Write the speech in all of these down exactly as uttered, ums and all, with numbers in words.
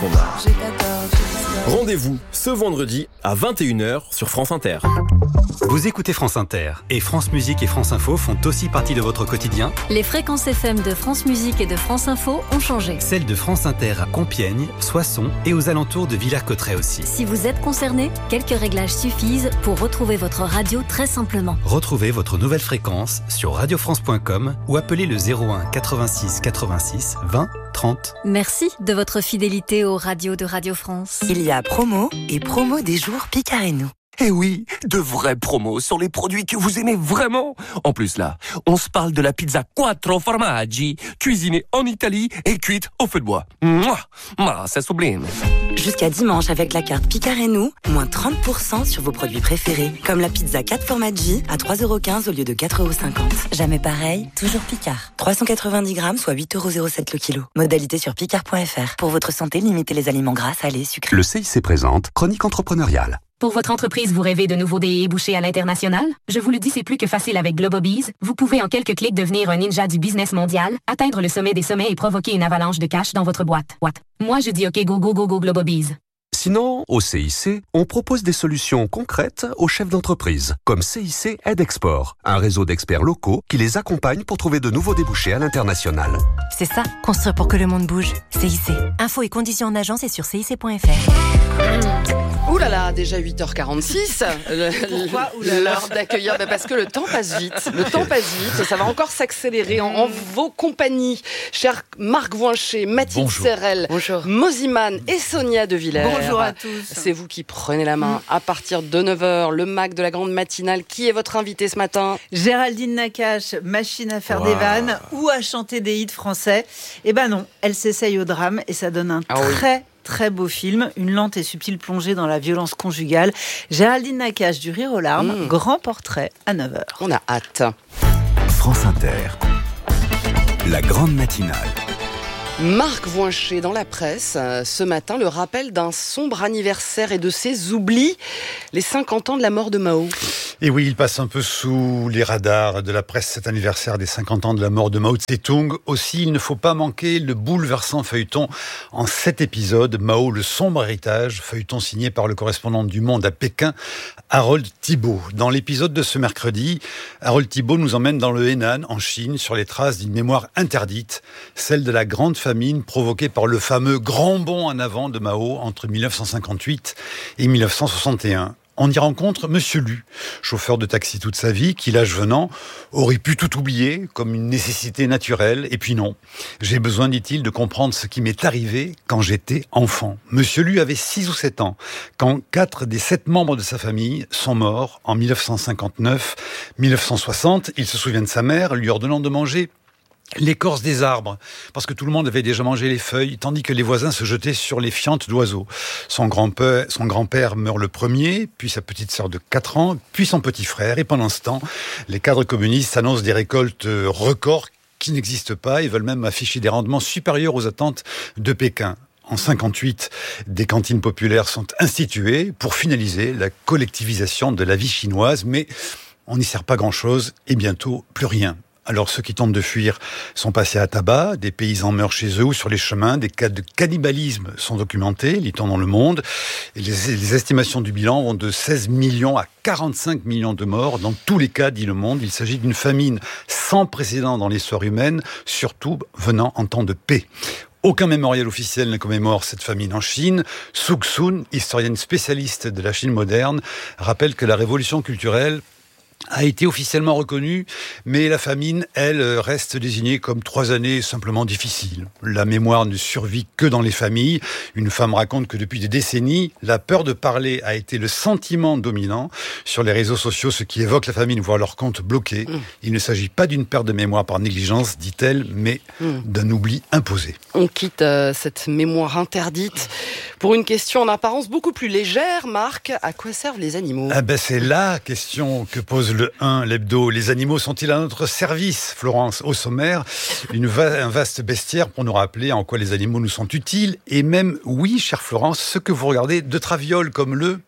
Rendez-vous ce vendredi à vingt et une heures sur France Inter. Vous écoutez France Inter et France Musique et France Info font aussi partie de votre quotidien. Les fréquences F M de France Musique et de France Info ont changé. Celles de France Inter à Compiègne, Soissons et aux alentours de Villers-Cotterêts aussi. Si vous êtes concerné, quelques réglages suffisent pour retrouver votre radio très simplement. Retrouvez votre nouvelle fréquence sur radio france point com ou appelez le zéro un quatre-vingt-six quatre-vingt-six vingt trente. Merci de votre fidélité aux radios de Radio France. Il y a promo et promo des jours Picareno. Eh oui, de vraies promos sur les produits que vous aimez vraiment. En plus là, on se parle de la pizza Quattro Formaggi, cuisinée en Italie et cuite au feu de bois. Mouah, ah, c'est sublime. Jusqu'à dimanche avec la carte Picareno, moins trente pour cent sur vos produits préférés. Comme la pizza quatre Formaggi à trois euros quinze au lieu de quatre euros cinquante. Jamais pareil, toujours Picard. trois cent quatre-vingt-dix grammes, soit huit euros zéro sept le kilo. Modalité sur picard point f r. Pour votre santé, limitez les aliments gras, salés, sucrés. Le C I C présente Chronique entrepreneuriale. Pour votre entreprise, vous rêvez de nouveaux débouchés à l'international? Je vous le dis, c'est plus que facile avec Globobees. Vous pouvez en quelques clics devenir un ninja du business mondial, atteindre le sommet des sommets et provoquer une avalanche de cash dans votre boîte. What? Moi, je dis OK, go, go, go, go, Globobees. Sinon, au C I C, on propose des solutions concrètes aux chefs d'entreprise, comme C I C Aide Export, un réseau d'experts locaux qui les accompagne pour trouver de nouveaux débouchés à l'international. C'est ça, construire pour que le monde bouge. C I C. Infos et conditions en agence et sur C I C point F R. Ouh là là, déjà huit heures quarante-six. Pourquoi L'heure d'accueillir, bah parce que le temps passe vite. Le temps passe vite, ça va encore s'accélérer en, en vos compagnies. Cher Marc Voincher, Mathilde Bonjour. Serrel, Bonjour. Moziman et Sonia De Villers. Bonjour à tous. C'est vous qui prenez la main à partir de neuf heures. Le Mac de la grande matinale. Qui est votre invité ce matin? Géraldine Nakache, machine à faire Wow. des vannes ou à chanter des hits français. Eh ben non, elle s'essaye au drame et ça donne un Ah oui. très très beau film, une lente et subtile plongée dans la violence conjugale. Géraldine Nakache, du rire aux larmes, Mmh. grand portrait à neuf heures. On a hâte. France Inter, la grande matinale. Marc Voincher dans la presse, euh, ce matin, le rappel d'un sombre anniversaire et de ses oublis, les cinquante ans de la mort de Mao. Et oui, il passe un peu sous les radars de la presse cet anniversaire des cinquante ans de la mort de Mao Tse-tung. Aussi, il ne faut pas manquer le bouleversant feuilleton en sept épisodes, Mao, le sombre héritage, feuilleton signé par le correspondant du Monde à Pékin, Harold Thibault. Dans l'épisode de ce mercredi, Harold Thibault nous emmène dans le Henan, en Chine, sur les traces d'une mémoire interdite, celle de la grande famine provoquée par le fameux grand bond en avant de Mao entre dix-neuf cent cinquante-huit et dix-neuf cent soixante et un. On y rencontre Monsieur Lu, chauffeur de taxi toute sa vie, qui, l'âge venant, aurait pu tout oublier comme une nécessité naturelle. Et puis non, j'ai besoin, dit-il, de comprendre ce qui m'est arrivé quand j'étais enfant. Monsieur Lu avait six ou sept ans, quand quatre des sept membres de sa famille sont morts en dix-neuf cent cinquante-neuf dix-neuf cent soixante. Il se souvient de sa mère lui ordonnant de manger l'écorce des arbres, parce que tout le monde avait déjà mangé les feuilles, tandis que les voisins se jetaient sur les fientes d'oiseaux. Son grand-père, son grand-père meurt le premier, puis sa petite sœur de quatre ans, puis son petit frère. Et pendant ce temps, les cadres communistes annoncent des récoltes records qui n'existent pas et veulent même afficher des rendements supérieurs aux attentes de Pékin. En cinquante-huit, des cantines populaires sont instituées pour finaliser la collectivisation de la vie chinoise, mais on n'y sert pas grand-chose et bientôt plus rien. Alors ceux qui tentent de fuir sont passés à tabac, des paysans meurent chez eux ou sur les chemins, des cas de cannibalisme sont documentés, lit-on dans Le Monde. Et les, les estimations du bilan vont de seize millions à quarante-cinq millions de morts. Dans tous les cas, dit Le Monde, il s'agit d'une famine sans précédent dans l'histoire humaine, surtout venant en temps de paix. Aucun mémorial officiel ne commémore cette famine en Chine. Su Xun, historienne spécialiste de la Chine moderne, rappelle que la révolution culturelle a été officiellement reconnue, mais la famine, elle, reste désignée comme trois années simplement difficiles. La mémoire ne survit que dans les familles. Une femme raconte que depuis des décennies, la peur de parler a été le sentiment dominant sur les réseaux sociaux, ce qui évoque la famine, voire leur compte bloqué. Mmh. Il ne s'agit pas d'une perte de mémoire par négligence, dit-elle, mais mmh. d'un oubli imposé. On quitte euh, cette mémoire interdite pour une question en apparence beaucoup plus légère. Marc, à quoi servent les animaux ? Ah ben c'est la question que pose le un, l'hebdo. Les animaux sont-ils à notre service, Florence? Au sommaire, une va- un vaste bestiaire pour nous rappeler en quoi les animaux nous sont utiles. Et même, oui, chère Florence, ce que vous regardez de traviole comme le...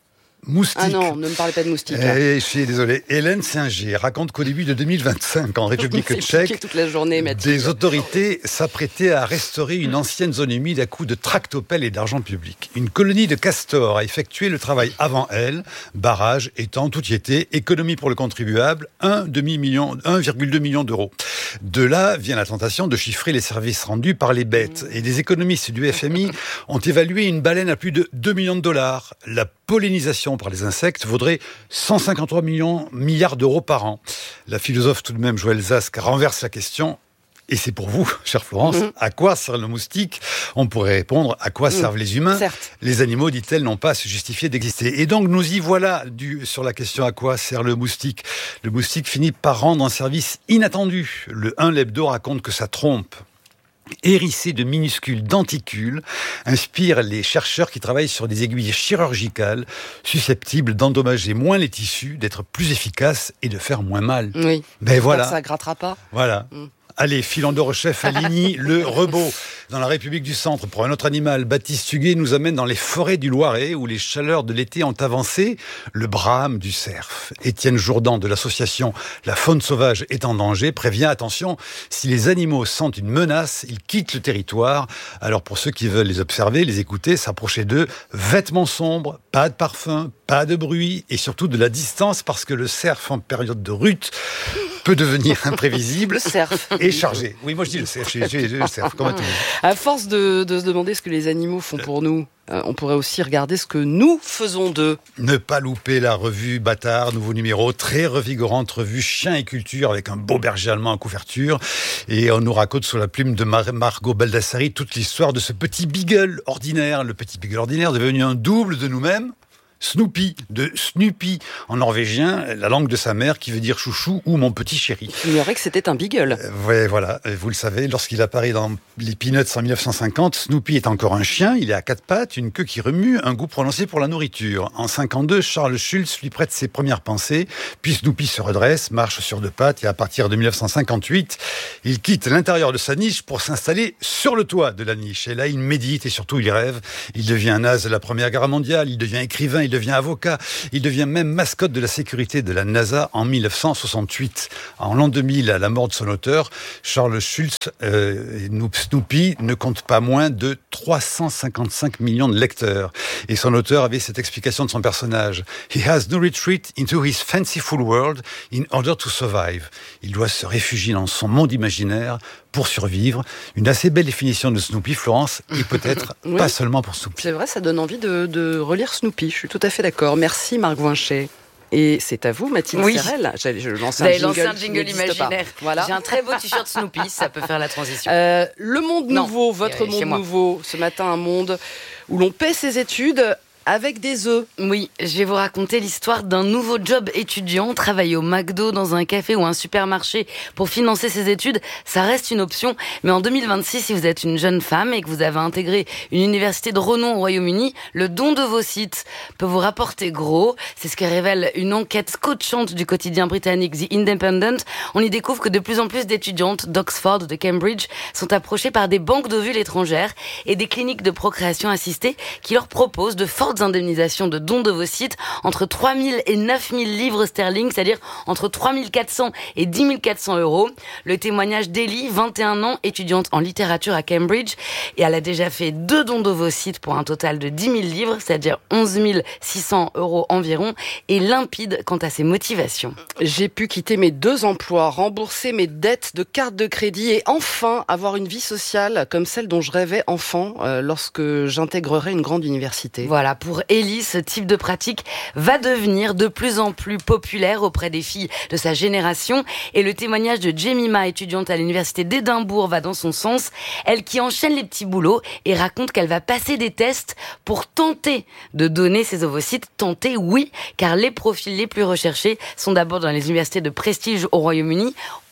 moustiques. Ah non, ne me parlez pas de moustiques. Eh, je suis désolé. Hélène Singer raconte qu'au début de deux mille vingt-cinq, en République tchèque, toute la journée, des autorités s'apprêtaient à restaurer une ancienne zone humide à coups de tractopelles et d'argent public. Une colonie de castors a effectué le travail avant elle. Barrages, étangs, tout y était. Économie pour le contribuable, un virgule deux million d'euros. De là vient la tentation de chiffrer les services rendus par les bêtes. Et des économistes du F M I ont évalué une baleine à plus de deux millions de dollars. La pollinisation par les insectes vaudrait cent cinquante-trois millions, milliards d'euros par an. La philosophe tout de même Joëlle Zask renverse la question. Et c'est pour vous, chère Florence, mmh. à quoi sert le moustique ? On pourrait répondre, à quoi mmh. servent les humains ? Certes. Les animaux, dit-elle, n'ont pas à se justifier d'exister. Et donc, nous y voilà du, sur la question à quoi sert le moustique. Le moustique finit par rendre un service inattendu. Le un l'hebdo raconte que sa trompe, hérissée de minuscules denticules, inspire les chercheurs qui travaillent sur des aiguilles chirurgicales susceptibles d'endommager moins les tissus, d'être plus efficaces et de faire moins mal. Oui, ben voilà. Ça ne grattera pas. Voilà. Mmh. Allez, filant de chef à Ligny, le rebot. Dans la République du Centre, pour un autre animal, Baptiste Huguet nous amène dans les forêts du Loiret, où les chaleurs de l'été ont avancé le brame du cerf. Étienne Jourdan de l'association La Faune Sauvage est en danger prévient, attention, si les animaux sentent une menace, ils quittent le territoire. Alors pour ceux qui veulent les observer, les écouter, s'approcher d'eux, vêtements sombres, pas de parfum, pas de bruit, et surtout de la distance, parce que le cerf en période de rut peut devenir imprévisible. Le cerf. Et chargé. Oui, moi je dis le cerf. Je, je, je, le cerf comment tu dis ? À force de, de se demander ce que les animaux font pour nous, euh, on pourrait aussi regarder ce que nous faisons d'eux. Ne pas louper la revue Bâtard, nouveau numéro, très revigorante revue Chien et Culture, avec un beau berger allemand en couverture. Et on nous raconte sous la plume de Mar- Margot Baldassari toute l'histoire de ce petit beagle ordinaire. Le petit beagle ordinaire devenu un double de nous-mêmes. Snoopy, de Snoopy en norvégien, la langue de sa mère qui veut dire chouchou ou mon petit chéri. J'ignorais que c'était un beagle. Euh, ouais, voilà, vous le savez, lorsqu'il apparaît dans les Peanuts en dix-neuf cent cinquante, Snoopy est encore un chien, il est à quatre pattes, une queue qui remue, un goût prononcé pour la nourriture. En cinquante-deux, Charles Schulz lui prête ses premières pensées, puis Snoopy se redresse, marche sur deux pattes et à partir de dix-neuf cent cinquante-huit, il quitte l'intérieur de sa niche pour s'installer sur le toit de la niche. Et là, il médite et surtout il rêve. Il devient un as de la Première Guerre mondiale, il devient écrivain, il devient avocat, il devient même mascotte de la sécurité de la NASA en dix-neuf cent soixante-huit. En l'an deux mille, à la mort de son auteur, Charles Schulz, euh, Snoopy ne compte pas moins de trois cent cinquante-cinq millions de lecteurs. Et son auteur avait cette explication de son personnage. He has no retreat into his fanciful world in order to survive. Il doit se réfugier dans son monde imaginaire pour survivre. Une assez belle définition de Snoopy, Florence, et peut-être oui. pas seulement pour Snoopy. C'est vrai, ça donne envie de, de relire Snoopy. Je suis tout à fait d'accord. Merci Marc Voinchet. Et c'est à vous, Mathilde oui. Serrel. Je, je lance vous un avez jingle, lancé un jingle imaginaire. Voilà. J'ai un très beau t-shirt Snoopy, ça peut faire la transition. Euh, le monde non, nouveau, votre monde nouveau. Ce matin, un monde où l'on paie ses études avec des œufs. Oui, je vais vous raconter l'histoire d'un nouveau job étudiant. Travailler au McDo, dans un café ou un supermarché pour financer ses études, ça reste une option. Mais en deux mille vingt-six, si vous êtes une jeune femme et que vous avez intégré une université de renom au Royaume-Uni, le don de vos sites peut vous rapporter gros. C'est ce que révèle une enquête scotchante du quotidien britannique The Independent. On y découvre que de plus en plus d'étudiantes d'Oxford ou de Cambridge sont approchées par des banques d'ovules étrangères et des cliniques de procréation assistée qui leur proposent de fortes indemnisations de dons d'ovocytes entre trois mille et neuf mille livres sterling, c'est-à-dire entre trois mille quatre cents et dix mille quatre cents euros. Le témoignage d'Ellie, vingt et un ans, étudiante en littérature à Cambridge, et elle a déjà fait deux dons d'ovocytes pour un total de dix mille livres, c'est-à-dire onze mille six cents euros environ, et limpide quant à ses motivations. J'ai pu quitter mes deux emplois, rembourser mes dettes de carte de crédit et enfin avoir une vie sociale comme celle dont je rêvais enfant euh, lorsque j'intégrerai une grande université. Voilà, pour Ellie, ce type de pratique va devenir de plus en plus populaire auprès des filles de sa génération. Et le témoignage de Jemima, étudiante à l'université d'Édimbourg, va dans son sens. Elle qui enchaîne les petits boulots et raconte qu'elle va passer des tests pour tenter de donner ses ovocytes. Tenter, oui, car les profils les plus recherchés sont d'abord dans les universités de prestige au Royaume-Uni.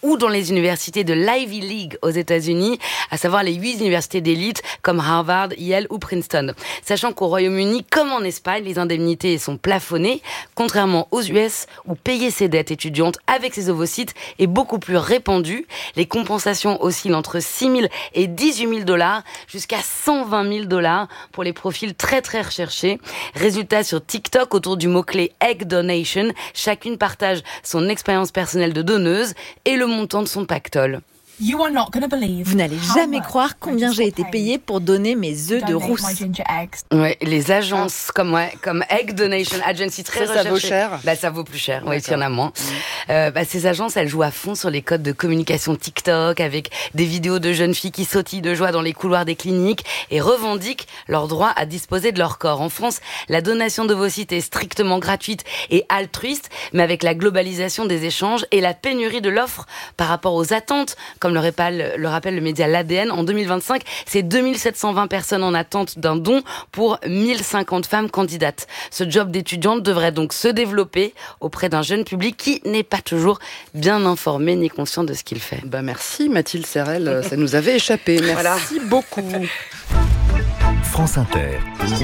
ou dans les universités de l'Ivy League aux États-Unis, à savoir les huit universités d'élite comme Harvard, Yale ou Princeton. Sachant qu'au Royaume-Uni, comme en Espagne, les indemnités sont plafonnées, contrairement aux U S où payer ses dettes étudiantes avec ses ovocytes est beaucoup plus répandu. Les compensations oscillent entre six mille et dix-huit mille dollars jusqu'à cent vingt mille dollars pour les profils très très recherchés. Résultat sur TikTok autour du mot-clé Egg Donation, chacune partage son expérience personnelle de donneuse et le montant de son pactole. Vous n'allez jamais croire combien j'ai été payée pour donner mes œufs de rousse. Ouais, les agences comme ouais, comme Egg Donation Agency très ça, recherchées. Ça vaut cher. Bah ça vaut plus cher. Oui, il y en a moins. Mmh. Euh, bah, ces agences, elles jouent à fond sur les codes de communication TikTok avec des vidéos de jeunes filles qui sautillent de joie dans les couloirs des cliniques et revendiquent leur droit à disposer de leur corps. En France, la donation d'ovocytes est strictement gratuite et altruiste, mais avec la globalisation des échanges et la pénurie de l'offre par rapport aux attentes, comme le rappelle, le rappelle le média l'A D N, en deux mille vingt-cinq, c'est deux mille sept cent vingt personnes en attente d'un don pour mille cinquante femmes candidates. Ce job d'étudiante devrait donc se développer auprès d'un jeune public qui n'est pas toujours bien informé ni conscient de ce qu'il fait. Bah merci Mathilde Serrel, ça nous avait échappé. Merci voilà. beaucoup. France Inter.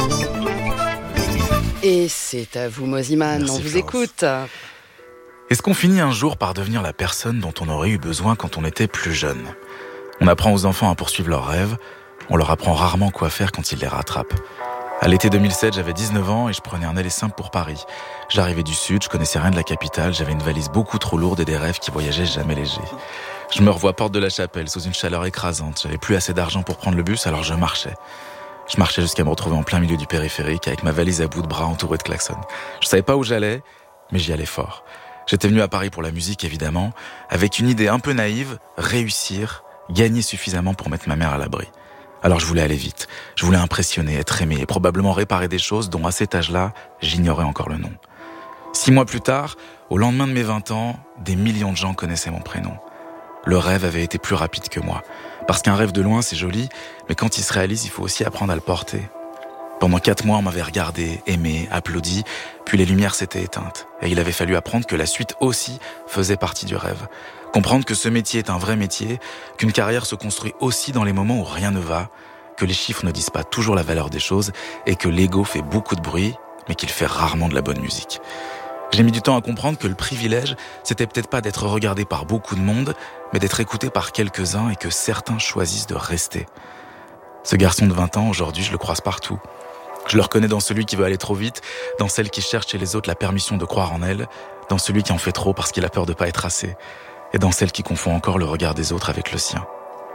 Et c'est à vous Moziman, Merci, on vous France. écoute. Est-ce qu'on finit un jour par devenir la personne dont on aurait eu besoin quand on était plus jeune ? On apprend aux enfants à poursuivre leurs rêves, on leur apprend rarement quoi faire quand ils les rattrapent. À l'été deux mille sept, j'avais dix-neuf ans et je prenais un aller simple pour Paris. J'arrivais du sud, je connaissais rien de la capitale, j'avais une valise beaucoup trop lourde et des rêves qui voyageaient jamais légers. Je me revois porte de la Chapelle, sous une chaleur écrasante. J'avais plus assez d'argent pour prendre le bus, alors je marchais. Je marchais jusqu'à me retrouver en plein milieu du périphérique, avec ma valise à bout de bras entourée de klaxons. Je savais pas où j'allais, mais j'y allais fort. J'étais venu à Paris pour la musique, évidemment, avec une idée un peu naïve, réussir, gagner suffisamment pour mettre ma mère à l'abri. Alors je voulais aller vite, je voulais impressionner, être aimé et probablement réparer des choses dont à cet âge-là, j'ignorais encore le nom. Six mois plus tard, au lendemain de mes vingt ans, des millions de gens connaissaient mon prénom. Le rêve avait été plus rapide que moi. Parce qu'un rêve de loin, c'est joli, mais quand il se réalise, il faut aussi apprendre à le porter. Pendant quatre mois, on m'avait regardé, aimé, applaudi, puis les lumières s'étaient éteintes. Et il avait fallu apprendre que la suite aussi faisait partie du rêve. Comprendre que ce métier est un vrai métier, qu'une carrière se construit aussi dans les moments où rien ne va, que les chiffres ne disent pas toujours la valeur des choses, et que l'ego fait beaucoup de bruit, mais qu'il fait rarement de la bonne musique. J'ai mis du temps à comprendre que le privilège, c'était peut-être pas d'être regardé par beaucoup de monde, mais d'être écouté par quelques-uns et que certains choisissent de rester. Ce garçon de vingt ans, aujourd'hui, je le croise partout. Je le reconnais dans celui qui veut aller trop vite, dans celle qui cherche chez les autres la permission de croire en elle, dans celui qui en fait trop parce qu'il a peur de pas être assez, et dans celle qui confond encore le regard des autres avec le sien.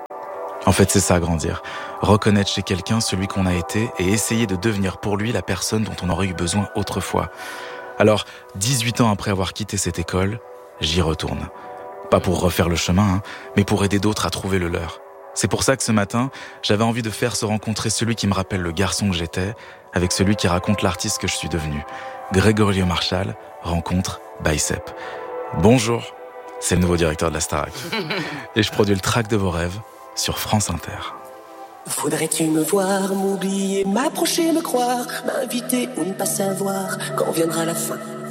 En fait, c'est ça, grandir. Reconnaître chez quelqu'un celui qu'on a été et essayer de devenir pour lui la personne dont on aurait eu besoin autrefois. Alors, dix-huit ans après avoir quitté cette école, j'y retourne. Pas pour refaire le chemin, hein, mais pour aider d'autres à trouver le leur. C'est pour ça que ce matin, j'avais envie de faire se rencontrer celui qui me rappelle le garçon que j'étais avec celui qui raconte l'artiste que je suis devenu. Gregorio Marshall rencontre Bicep. Bonjour, c'est le nouveau directeur de la Starac. Et je produis le track de vos rêves sur France Inter. Faudrait-tu me voir, m'oublier, m'approcher, me croire, m'inviter ou ne pas savoir quand viendra la fin?